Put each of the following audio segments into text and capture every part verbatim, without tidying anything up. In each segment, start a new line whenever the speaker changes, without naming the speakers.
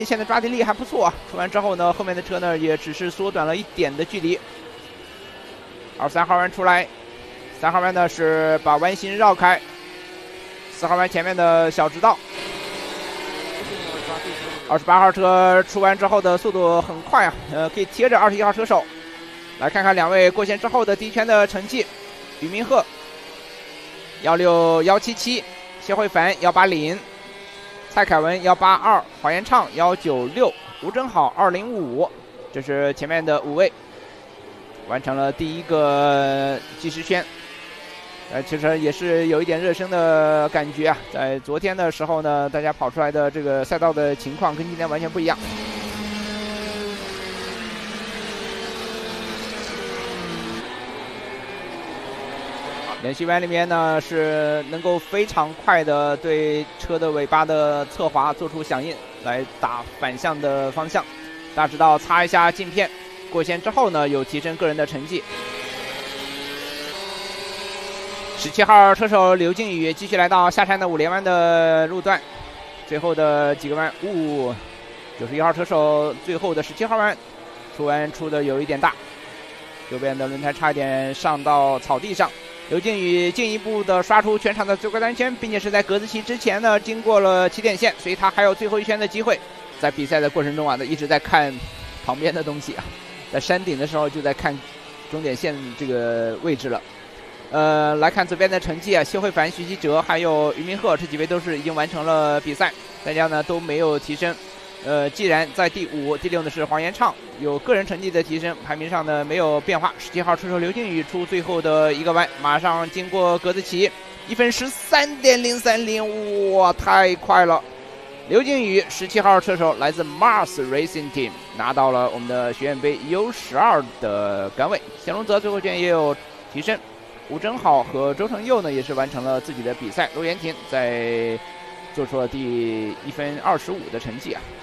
线的抓地力还不错啊。出完之后呢，后面的车呢也只是缩短了一点的距离。二三号弯出来，三号弯呢是把弯心绕开，四号弯前面的小直道。二十八号车出弯之后的速度很快啊，呃，可以贴着二十一号车手。来看看两位过线之后的第一圈的成绩：俞明鹤幺六幺七七，谢慧凡幺八零。蔡凯文幺八二，华延畅幺九六，吴正好二零五，这是前面的五位完成了第一个计时圈。呃，其实也是有一点热身的感觉啊。在昨天的时候呢，大家跑出来的这个赛道的情况跟今天完全不一样。连续弯里面呢是能够非常快的对车的尾巴的侧滑做出响应，来打反向的方向。大直道擦一下镜片，过线之后呢有提升个人的成绩。十七号车手刘靖宇继续来到下山的五连弯的路段，最后的几个弯，呜，九十一号车手最后的十七号弯出弯出的有一点大，右边的轮胎差一点上到草地上。刘靖宇进一步的刷出全场的最快单圈，并且是在格子旗之前呢经过了起点线，所以他还有最后一圈的机会。在比赛的过程中啊，一直在看旁边的东西啊，在山顶的时候就在看终点线这个位置了。呃，来看这边的成绩啊，谢慧凡、徐希哲还有俞明鹤这几位都是已经完成了比赛，大家呢都没有提升。呃，既然在第五、第六呢是黄延畅有个人成绩的提升，排名上呢没有变化。十七号车手刘靖宇出最后的一个弯，马上经过格子旗，一分十三点零三零，哇，太快了！刘靖宇十七号车手来自 Mars Racing Team， 拿到了我们的学院杯 U 十二的杆位。谢龙泽最后圈也有提升，吴正好和周成佑呢也是完成了自己的比赛。陆延廷在做出了第一分二十五的成绩啊。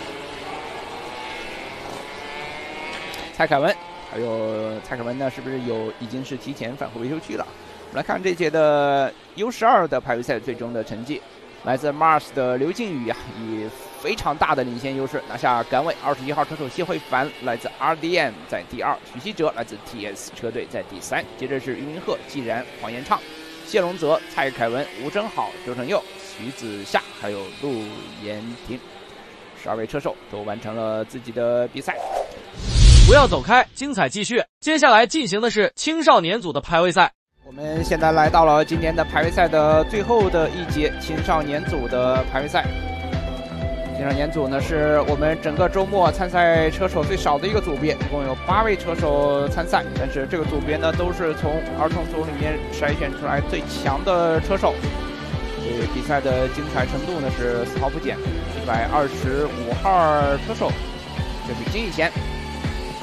蔡凯文，还有蔡凯文呢，是不是有已经是提前返回维修区了？我们来看这届的 U 十二的排位赛最终的成绩，来自 Mars 的刘靖宇啊，以非常大的领先优势拿下杆位。二十一号车手谢慧凡来自 R D M 在第二，许希哲来自 T S 车队在第三，接着是俞明鹤、季然、黄延畅、谢龙泽、蔡凯文、吴正好、周成佑、徐子夏还有陆延廷，十二位车手都完成了自己的比赛。
不要走开，精彩继续。接下来进行的是青少年组的排位赛。
我们现在来到了今年的排位赛的最后的一节，青少年组的排位赛。青少年组呢是我们整个周末参赛车手最少的一个组别，一共有八位车手参赛，但是这个组别呢都是从儿童组里面筛选出来最强的车手，所以比赛的精彩程度呢是丝毫不减。一百二十五号车手就是金以贤。